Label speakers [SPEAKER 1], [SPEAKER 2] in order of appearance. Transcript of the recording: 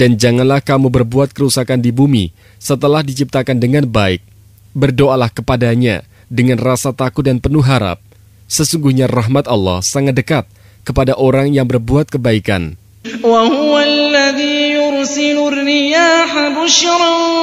[SPEAKER 1] Dan janganlah kamu berbuat kerusakan di bumi setelah diciptakan dengan baik. Berdoalah kepadanya dengan rasa takut dan penuh harap. Sesungguhnya rahmat Allah sangat dekat kepada orang yang berbuat kebaikan.